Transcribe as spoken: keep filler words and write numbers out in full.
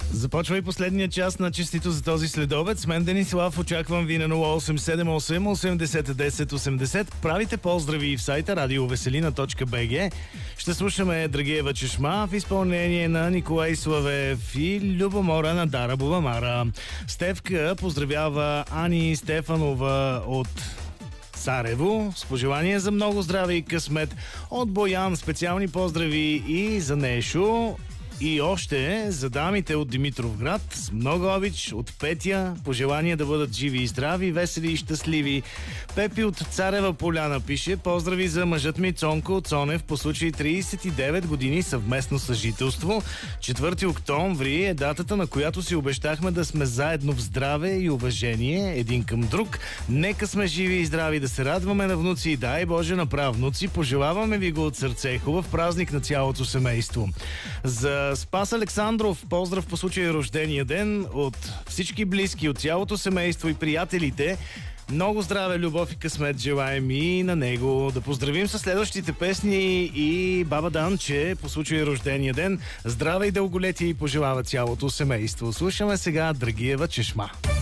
Започва и последния час на честито за този следобед. С мен Денислав, очаквам ви на нула осем седем осем осемдесет десет осемдесет. Правите поздрави и в сайта радиовеселина точка бг. Ще слушаме Драгиева чешма в изпълнение на Николай Славев и Любомора на Дара Бубамара. Стефка поздравява Ани Стефанова от Царево с пожелания за много здраве и късмет. От Боян специални поздрави и за Нешо. И още за дамите от Димитровград с много обич от Петя. Пожелания да бъдат живи и здрави, весели и щастливи. Пепи от Царева поляна пише: поздрави за мъжът ми Цонко Цонев по случай трийсет и девет години съвместно съжителство. четвърти октомври е датата, на която си обещахме да сме заедно в здраве и уважение един към друг. Нека сме живи и здрави, да се радваме на внуци и дай Боже на правнуци. Пожелаваме ви го от сърце. Хубав празник на цялото семейство. За Спас Александров поздрав по случай рождения ден от всички близки, от цялото семейство и приятелите. Много здраве, любов и късмет желаем и на него. Да поздравим със следващите песни и баба Данче по случай рождения ден. Здраве и дълголетие и пожелава цялото семейство. Слушаме сега Драгиева чешма.